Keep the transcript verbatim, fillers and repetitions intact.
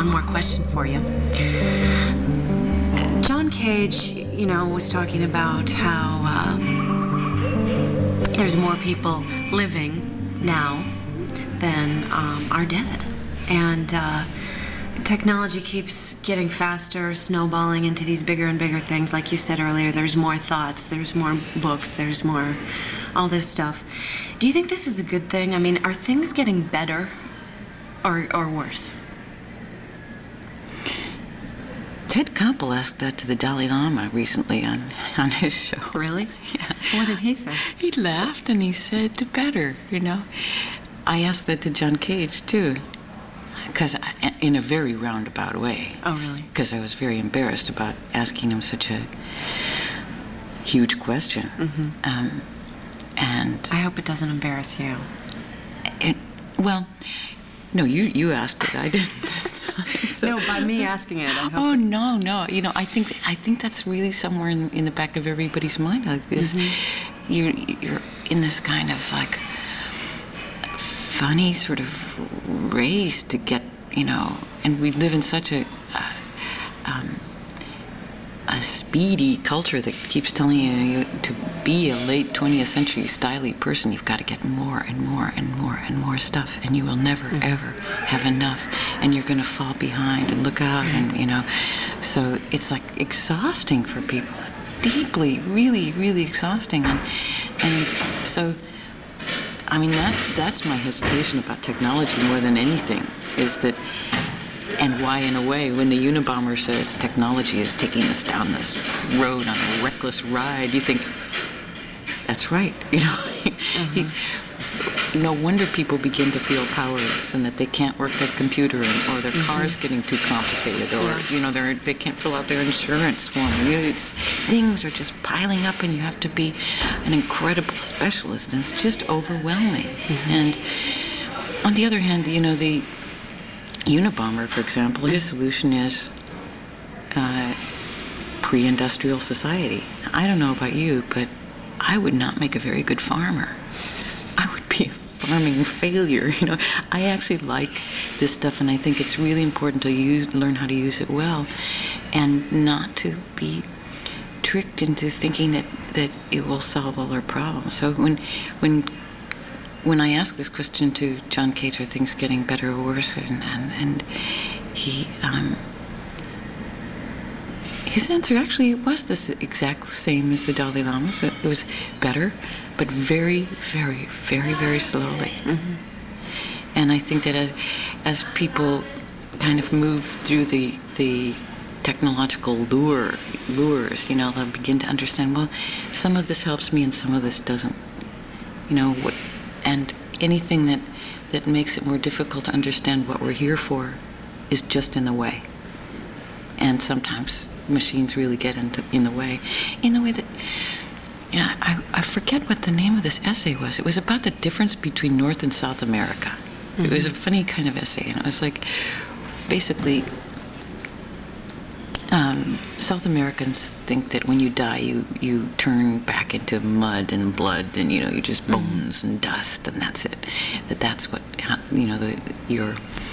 one more question for you. John Cage, you know, was talking about how uh, there's more people living now than um, are dead. And uh, technology keeps getting faster, snowballing into these bigger and bigger things. Like you said earlier, there's more thoughts, there's more books, there's more all this stuff. Do you think this is a good thing? I mean, are things getting better or, or worse? Ted Koppel asked that to the Dalai Lama recently on, on his show. Really? Yeah. What did he say? He laughed and he said, better, you know. I asked that to John Cage, too, because in a very roundabout way. Oh, really? Because I was very embarrassed about asking him such a huge question. Mm-hmm. Um, and I hope it doesn't embarrass you. It, well, no, you, you asked it. I didn't this time. So. No, by me asking it. I hope oh it... no, no. You know, I think I think that's really somewhere in, in the back of everybody's mind. Like this, mm-hmm. you're you're in this kind of like funny sort of race to get, you know, and we live in such a uh, um, a speedy culture that keeps telling you, you to be a late twentieth century styly person, you've got to get more and more and more and more stuff, and you will never mm-hmm. ever have enough, and you're going to fall behind and look out, and you know, so it's like exhausting for people, deeply, really, really exhausting, and and so, I mean that that's my hesitation about technology more than anything, is that. And why, in a way, when the Unabomber says technology is taking us down this road on a reckless ride, you think, that's right, you know. Mm-hmm. No wonder people begin to feel powerless and that they can't work their computer, and, or their mm-hmm. car's getting too complicated, or, yeah. you know, they're, they can't fill out their insurance form. You know, it's, things are just piling up, and you have to be an incredible specialist, and it's just overwhelming. Mm-hmm. And on the other hand, you know, the Unabomber, for example, his solution is uh, pre-industrial society. I don't know about you, but I would not make a very good farmer. I would be a farming failure, you know. I actually like this stuff, and I think it's really important to use, learn how to use it well, and not to be tricked into thinking that, that it will solve all our problems. So when when When I asked this question to John Cage, are things getting better or worse, and and, and he, um, his answer actually was the exact same as the Dalai Lama's. It was better, but very, very, very, very slowly. Mm-hmm. And I think that as as people kind of move through the the technological lure lures, you know, they'll begin to understand, well, some of this helps me and some of this doesn't. You know what? And anything that, that makes it more difficult to understand what we're here for is just in the way. And sometimes machines really get into in the way. In the way that, you know, I, I forget what the name of this essay was. It was about the difference between North and South America. Mm-hmm. It was a funny kind of essay, and it was like, basically, Um, South Americans think that when you die, you, you turn back into mud and blood, and you know, you're just bones mm-hmm. and dust, and that's it. That that's what, you know, the, your